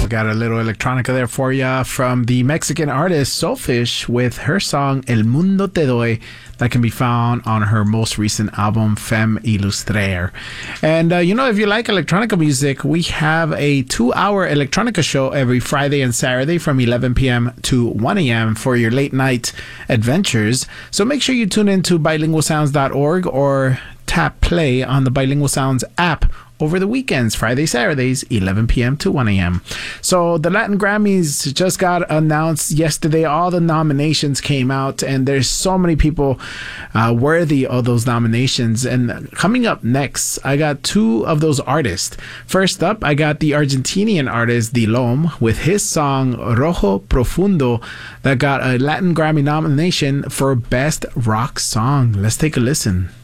Got a little electronica there for you from the Mexican artist Soulfish with her song El Mundo Te Doy that can be found on her most recent album Femme Illustraire. And if you like electronica music, we have a 2-hour electronica show every Friday and Saturday from 11 p.m. to 1 a.m. for your late night adventures. So make sure you tune in to bilingualsounds.org or tap play on the Bilingual Sounds app over the weekends, Friday, Saturdays, 11 p.m. to 1 a.m. So the Latin Grammys just got announced yesterday. All the nominations came out, and there's so many people worthy of those nominations. And coming up next, I got 2 of those artists. First up, I got the Argentinian artist Dilom with his song Rojo Profundo that got a Latin Grammy nomination for Best Rock Song. Let's take a listen.